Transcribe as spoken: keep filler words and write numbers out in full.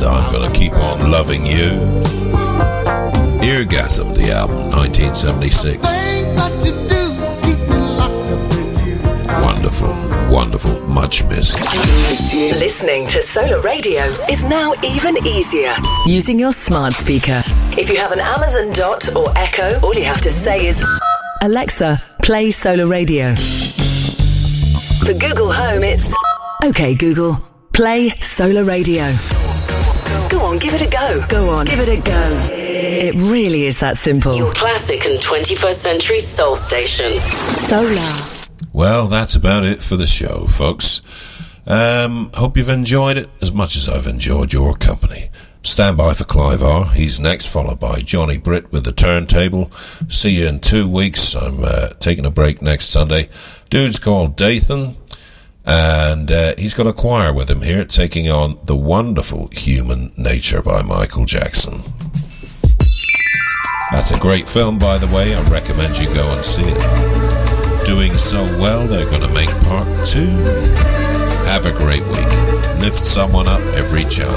I'm Gonna Keep On Loving You. Eargasm, the album, nineteen seventy-six. Wonderful, wonderful, much missed. Listening to Solar Radio is now even easier using your smart speaker. If you have an Amazon Dot or Echo, all you have to say is, Alexa, play Solar Radio. For Google Home, it's, OK Google, play Solar Radio. Go on, give it a go. Go on, give it a go. It really is that simple. Your classic and twenty-first century soul station. Solar. Well, that's about it for the show, folks. Um, hope you've enjoyed it as much as I've enjoyed your company. Stand by for Clive R. He's next, followed by Johnny Britt with the turntable. See you in two weeks. I'm uh, taking a break next Sunday. Dude's called Dathan, and uh, he's got a choir with him here, taking on The Wonderful Human Nature by Michael Jackson. That's a great film, by the way. I recommend you go and see it. Doing so well, they're going to make part two. Have a great week. Lift someone up every chance.